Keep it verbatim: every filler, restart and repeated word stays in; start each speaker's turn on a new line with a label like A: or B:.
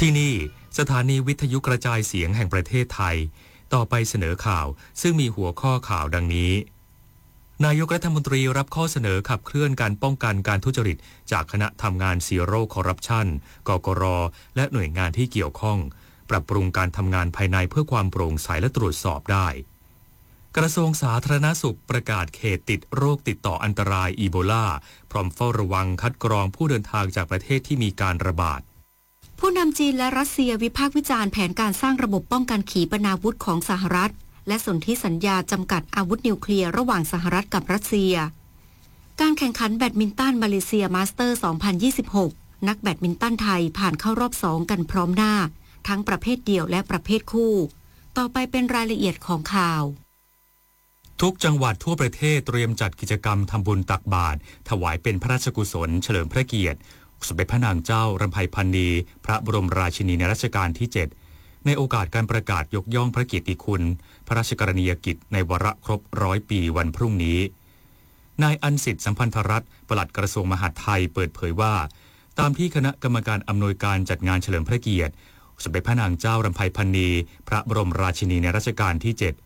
A: ที่นี่สถานีวิทยุกระจายเสียงแห่งประเทศไทยต่อไปเสนอข่าวซึ่งมีหัวข้อข่าวดังนี้นายกรัฐมนตรีรับข้อเสนอขับเคลื่อนการป้องกันการทุจริตจากคณะทำงานซีโร่คอร์รัปชันกกร.และหน่วยงานที่เกี่ยวข้องปรับปรุงการทำงานภายในเพื่อความโปร่งใสและตรวจสอบได้กระทรวงสาธารณสุขประกาศเขตติดโรคติดต่ออันตรายอีโบลาพร้อมเฝ้าระวังคัดกรองผู้เดินทางจากประเทศที่มีการระบาด
B: ผู้นำจีนและรัสเซียวิพากษ์วิจารณ์แผนการสร้างระบบป้องกันขีปนาวุธของสหรัฐและสนธิสัญญาจำกัดอาวุธนิวเคลียร์ระหว่างสหรัฐกับรัสเซียการแข่งขันแบดมินตันมาเลเซียมาสเตอร์ สองพันยี่สิบหก นักแบดมินตันไทยผ่านเข้ารอบสองกันพร้อมหน้าทั้งประเภทเดี่ยวและประเภทคู่ต่อไปเป็นรายละเอียดของข่าว
A: ทุกจังหวัดทั่วประเทศเตรียมจัดกิจกรรมทำบุญตักบาตรถวายเป็นพระราชกุศลเฉลิมพระเกียรติสมเด็จพระนางเจ้ารำไพพรรณีพระบรมราชินีในรัชกาลที่เจ็ดในโอกาสการประกาศยกย่องพระเกียรติคุณพระราชกรณียกิจในวาระครบร้อยปีวันพรุ่งนี้นายอันสิทธิ์สัมพันธรัตน์ปลัดกระทรวงมหาดไทยเปิดเผยว่าตามที่คณะกรรมการอำนวยการจัดงานเฉลิมพระเกียรติสมเด็จพระนางเจ้ารำไพพรรณีพระบรมราชินีในรัชกาลที่เจ็ด